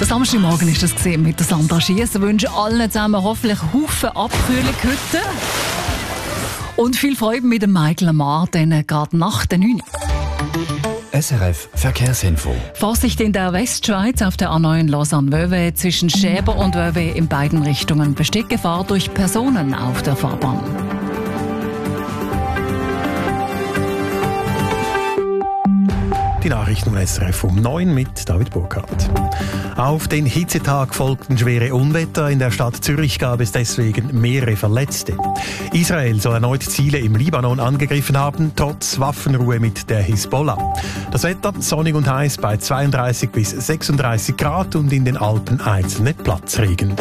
Der Samstagmorgen ist das gesehen mit der Sandra Schiess. Ich wünsche allen zusammen hoffentlich Haufen Abkühlung heute. Und viel Freude mit dem Michael Amar, denn gerade nach der 9. SRF Verkehrsinfo. Vorsicht in der Westschweiz auf der A9 Lausanne-Wöwe zwischen Schäber und Wöwe in beiden Richtungen. Besteht Gefahr durch Personen auf der Fahrbahn. Die Nachrichten um SRF um 9 mit David Burkhardt. Auf den Hitzetag folgten schwere Unwetter. In der Stadt Zürich gab es deswegen mehrere Verletzte. Israel soll erneut Ziele im Libanon angegriffen haben, trotz Waffenruhe mit der Hisbollah. Das Wetter sonnig und heiß bei 32 bis 36 Grad und in den Alpen einzelne Platzregen.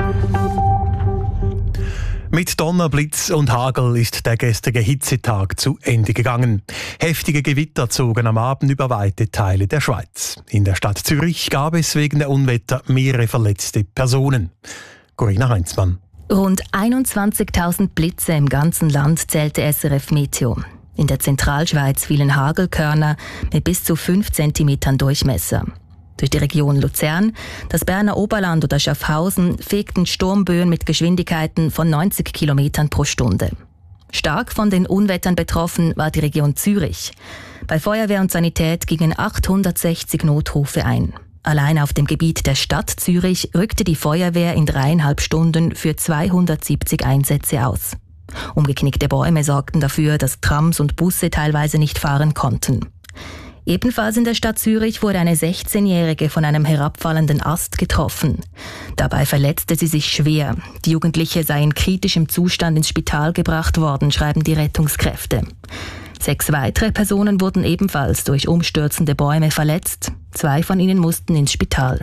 Mit Donner, Blitz und Hagel ist der gestrige Hitzetag zu Ende gegangen. Heftige Gewitter zogen am Abend über weite Teile der Schweiz. In der Stadt Zürich gab es wegen der Unwetter mehrere verletzte Personen. Corinna Heinzmann. Rund 21.000 Blitze im ganzen Land zählte SRF Meteo. In der Zentralschweiz fielen Hagelkörner mit bis zu 5 cm Durchmesser. Durch die Region Luzern, das Berner Oberland oder Schaffhausen fegten Sturmböen mit Geschwindigkeiten von 90 km pro Stunde. Stark von den Unwettern betroffen war die Region Zürich. Bei Feuerwehr und Sanität gingen 860 Notrufe ein. Allein auf dem Gebiet der Stadt Zürich rückte die Feuerwehr in 3,5 Stunden für 270 Einsätze aus. Umgeknickte Bäume sorgten dafür, dass Trams und Busse teilweise nicht fahren konnten. Ebenfalls in der Stadt Zürich wurde eine 16-Jährige von einem herabfallenden Ast getroffen. Dabei verletzte sie sich schwer. Die Jugendliche sei in kritischem Zustand ins Spital gebracht worden, schreiben die Rettungskräfte. 6 weitere Personen wurden ebenfalls durch umstürzende Bäume verletzt. 2 von ihnen mussten ins Spital.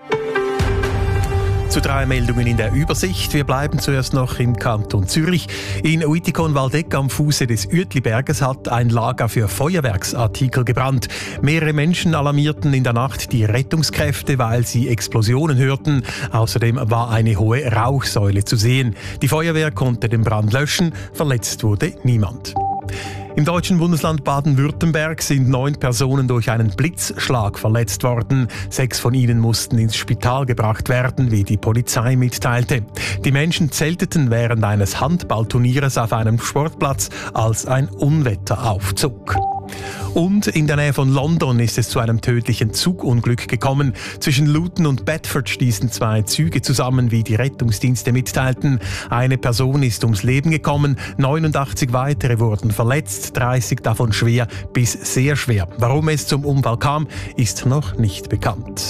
Zu 3 Meldungen in der Übersicht. Wir bleiben zuerst noch im Kanton Zürich. In Uitikon-Waldeck am Fuße des Uetliberges hat ein Lager für Feuerwerksartikel gebrannt. Mehrere Menschen alarmierten in der Nacht die Rettungskräfte, weil sie Explosionen hörten. Außerdem war eine hohe Rauchsäule zu sehen. Die Feuerwehr konnte den Brand löschen. Verletzt wurde niemand. Im deutschen Bundesland Baden-Württemberg sind 9 Personen durch einen Blitzschlag verletzt worden. 6 von ihnen mussten ins Spital gebracht werden, wie die Polizei mitteilte. Die Menschen zelteten während eines Handballturnieres auf einem Sportplatz, als ein Unwetter aufzog. Und in der Nähe von London ist es zu einem tödlichen Zugunglück gekommen. Zwischen Luton und Bedford stießen 2 Züge zusammen, wie die Rettungsdienste mitteilten. Eine Person ist ums Leben gekommen, 89 weitere wurden verletzt, 30 davon schwer bis sehr schwer. Warum es zum Unfall kam, ist noch nicht bekannt.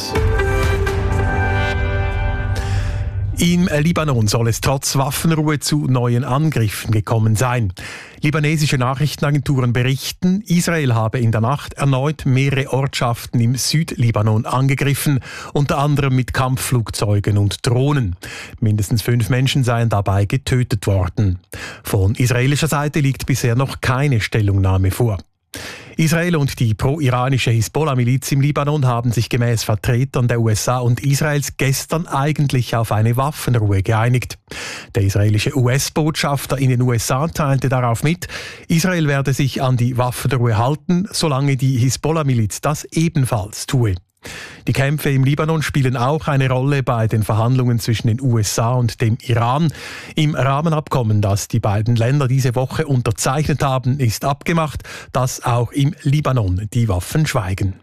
Im Libanon soll es trotz Waffenruhe zu neuen Angriffen gekommen sein. Libanesische Nachrichtenagenturen berichten, Israel habe in der Nacht erneut mehrere Ortschaften im Südlibanon angegriffen, unter anderem mit Kampfflugzeugen und Drohnen. Mindestens 5 Menschen seien dabei getötet worden. Von israelischer Seite liegt bisher noch keine Stellungnahme vor. Israel und die pro-iranische Hisbollah-Miliz im Libanon haben sich gemäß Vertretern der USA und Israels gestern eigentlich auf eine Waffenruhe geeinigt. Der israelische US-Botschafter in den USA teilte darauf mit, Israel werde sich an die Waffenruhe halten, solange die Hisbollah-Miliz das ebenfalls tue. Die Kämpfe im Libanon spielen auch eine Rolle bei den Verhandlungen zwischen den USA und dem Iran. Im Rahmenabkommen, das die beiden Länder diese Woche unterzeichnet haben, ist abgemacht, dass auch im Libanon die Waffen schweigen.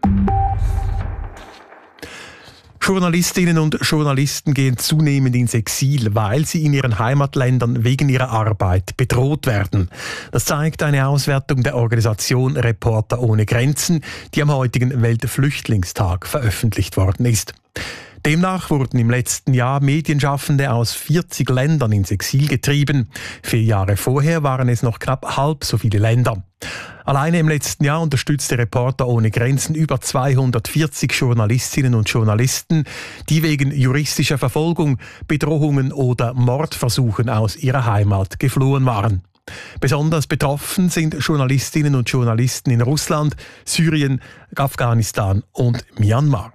Journalistinnen und Journalisten gehen zunehmend ins Exil, weil sie in ihren Heimatländern wegen ihrer Arbeit bedroht werden. Das zeigt eine Auswertung der Organisation Reporter ohne Grenzen, die am heutigen Weltflüchtlingstag veröffentlicht worden ist. Demnach wurden im letzten Jahr Medienschaffende aus 40 Ländern ins Exil getrieben. 4 Jahre vorher waren es noch knapp halb so viele Länder. Alleine im letzten Jahr unterstützte Reporter ohne Grenzen über 240 Journalistinnen und Journalisten, die wegen juristischer Verfolgung, Bedrohungen oder Mordversuchen aus ihrer Heimat geflohen waren. Besonders betroffen sind Journalistinnen und Journalisten in Russland, Syrien, Afghanistan und Myanmar.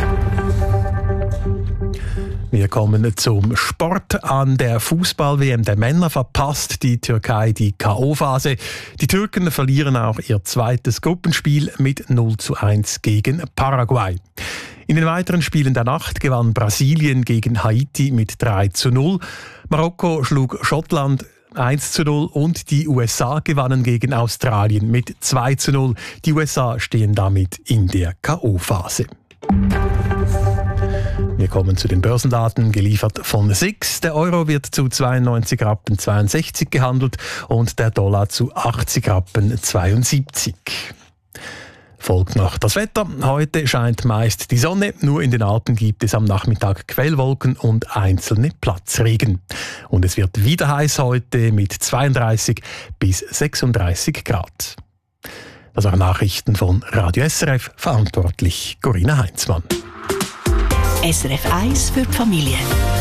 Wir kommen zum Sport. An der Fußball-WM der Männer verpasst die Türkei die K.O.-Phase. Die Türken verlieren auch ihr zweites Gruppenspiel mit 0:1 gegen Paraguay. In den weiteren Spielen der Nacht gewann Brasilien gegen Haiti mit 3:0. Marokko schlug Schottland 1:0 und die USA gewannen gegen Australien mit 2:0. Die USA stehen damit in der K.O.-Phase. Wir kommen zu den Börsendaten, geliefert von SIX. Der Euro wird zu 92,62 Rappen gehandelt und der Dollar zu 80,72 Rappen. Folgt noch das Wetter. Heute scheint meist die Sonne, nur in den Alpen gibt es am Nachmittag Quellwolken und einzelne Platzregen. Und es wird wieder heiß heute mit 32 bis 36 Grad. Das waren Nachrichten von Radio SRF, verantwortlich Corinna Heinzmann. SRF 1 für die Familie.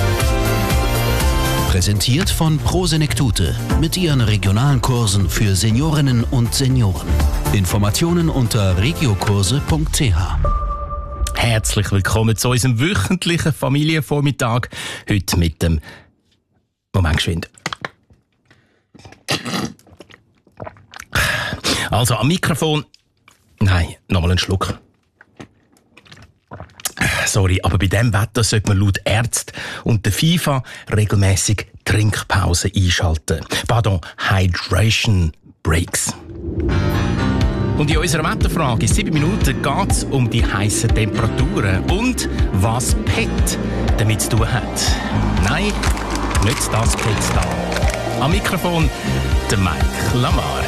Präsentiert von Pro Senektute mit ihren regionalen Kursen für Seniorinnen und Senioren. Informationen unter regiokurse.ch. Herzlich willkommen zu unserem wöchentlichen Familienvormittag. Heute mit dem... Moment, geschwind. Also am Mikrofon... Nein, nochmal einen Schluck. Sorry, aber bei diesem Wetter sollte man laut Ärzte und der FIFA regelmäßig Trinkpausen einschalten. Pardon, Hydration Breaks. Und in unserer Wetterfrage in 7 Minuten geht es um die heißen Temperaturen und was PET damit zu tun hat. Nein, nicht das PET da. Am Mikrofon der Mike Lamar.